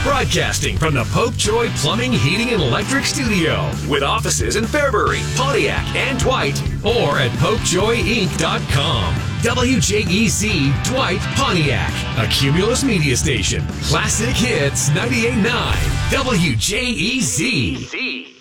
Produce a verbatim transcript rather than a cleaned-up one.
Broadcasting from the Pope Joy Plumbing, Heating, and Electric Studio with offices in Fairbury, Pontiac, and Dwight, or at pope joy inc dot com. W J E Z Dwight, Pontiac, a Cumulus media station. Classic Hits ninety-eight point nine W J E Z.